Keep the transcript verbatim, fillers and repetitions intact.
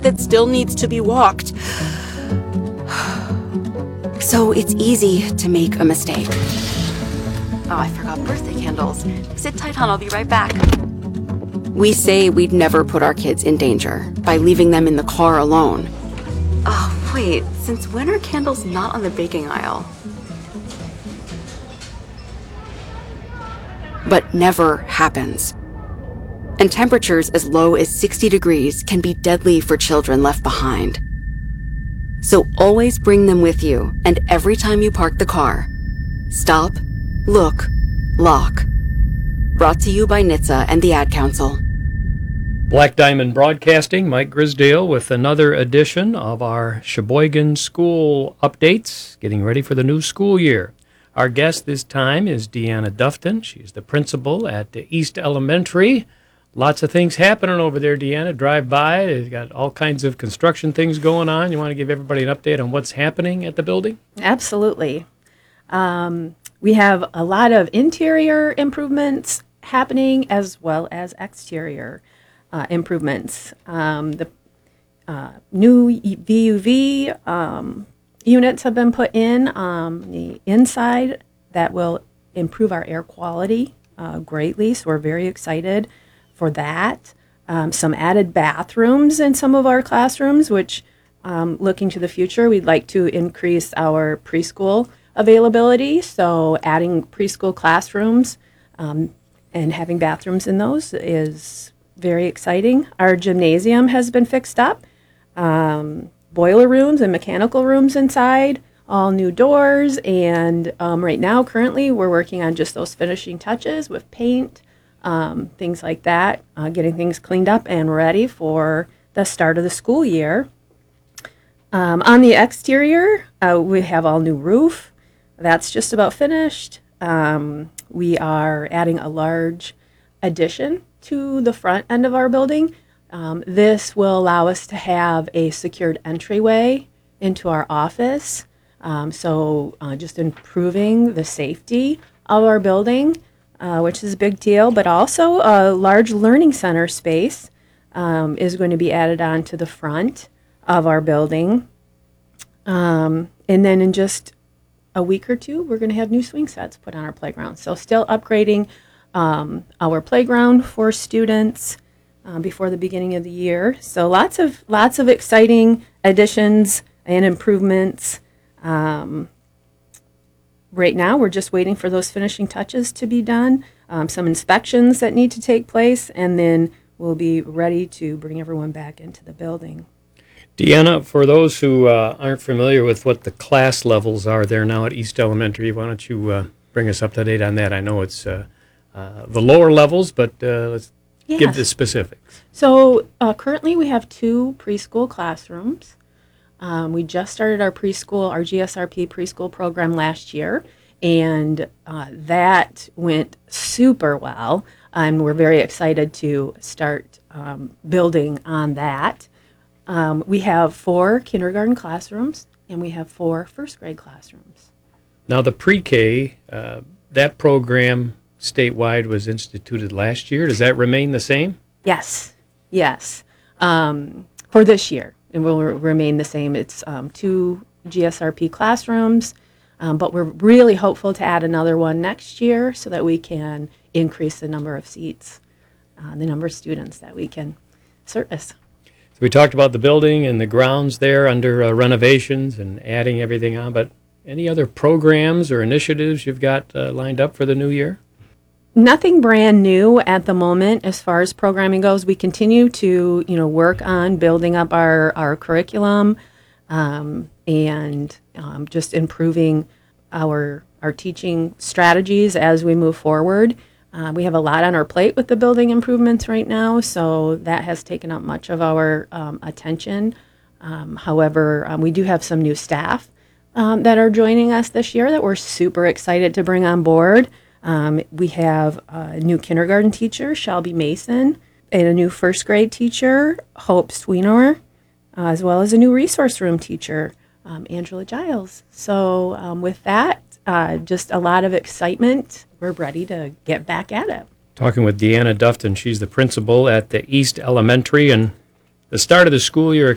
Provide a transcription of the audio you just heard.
that still needs to be walked. So it's easy to make a mistake. Oh, I forgot birthday candles. Sit tight, hon, I'll be right back. We say we'd never put our kids in danger by leaving them in the car alone. Oh, wait, since when are candles not on the baking aisle? But never happens. And temperatures as low as sixty degrees can be deadly for children left behind. So always bring them with you, and every time you park the car, stop, look, lock. Brought to you by N H T S A and the Ad Council. Black Diamond Broadcasting, Mike Grisdale with another edition of our Sheboygan School Updates, getting ready for the new school year. Our guest this time is Deanna Dufton. She's the principal at East Elementary. Lots of things happening over there, Deanna. Drive by. They've got all kinds of construction things going on. You want to give everybody an update on what's happening at the building? Absolutely. Um, we have a lot of interior improvements happening as well as exterior uh, improvements. Um, the uh, new V U V um, units have been put in um, the inside that will improve our air quality uh, greatly, so we're very excited for that. Um, some added bathrooms in some of our classrooms, which um, looking to the future, we'd like to increase our preschool availability. So adding preschool classrooms um, and having bathrooms in those is very exciting. Our gymnasium has been fixed up. Um, boiler rooms and mechanical rooms inside, all new doors. And um, right now, currently, we're working on just those finishing touches with paint, Um, things like that, uh, getting things cleaned up and ready for the start of the school year. Um, on the exterior, uh, we have all new roof. That's just about finished. Um, we are adding a large addition to the front end of our building. Um, this will allow us to have a secured entryway into our office. Um, so uh, just improving the safety of our building. Uh, which is a big deal, but also a large learning center space um, is going to be added on to the front of our building. Um, and then in just a week or two, we're going to have new swing sets put on our playground. So still upgrading um, our playground for students uh, before the beginning of the year. So lots of lots of exciting additions and improvements. Um, Right now, we're just waiting for those finishing touches to be done, um, some inspections that need to take place, and then we'll be ready to bring everyone back into the building. Deanna, for those who uh, aren't familiar with what the class levels are there now at East Elementary, why don't you uh, bring us up to date on that? I know it's uh, uh, the lower levels, but uh, let's yes. give the specifics. So uh, currently we have two preschool classrooms. Um, we just started our preschool, our G S R P preschool program last year, and uh, that went super well. And we're very excited to start um, building on that. Um, we have four kindergarten classrooms, and we have four first grade classrooms. Now, the pre-K, uh, that program statewide was instituted last year. Does that remain the same? Yes, yes, um, for this year. It will re- remain the same. It's um, two G S R P classrooms, um, but we're really hopeful to add another one next year so that we can increase the number of seats, uh, the number of students that we can service. So we talked about the building and the grounds there under uh, renovations and adding everything on, but any other programs or initiatives you've got uh, lined up for the new year? Nothing brand new at the moment as far as programming goes. We continue to, you know, work on building up our, our curriculum um, and um, just improving our our teaching strategies as we move forward. Uh, we have a lot on our plate with the building improvements right now, so that has taken up much of our um, attention. Um, however, um, we do have some new staff um, that are joining us this year that we're super excited to bring on board. Um, we have a new kindergarten teacher, Shelby Mason, and a new first grade teacher, Hope Sweenor, uh, as well as a new resource room teacher, um, Angela Giles. So um, with that, uh, just a lot of excitement. We're ready to get back at it. Talking with Deanna Dufton. She's the principal at the East Elementary, and the start of the school year